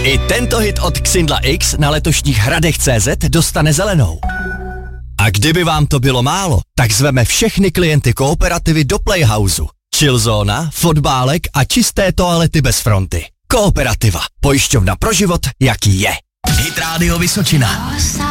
I tento hit od Xindla X na letošních Hradech.cz dostane zelenou. A kdyby vám to bylo málo, tak zveme všechny klienty Kooperativy do Playhouse. Chillzóna, fotbálek a čisté toalety bez fronty. Kooperativa. Pojišťovna pro život, jaký je. Hit Radio Vysočina.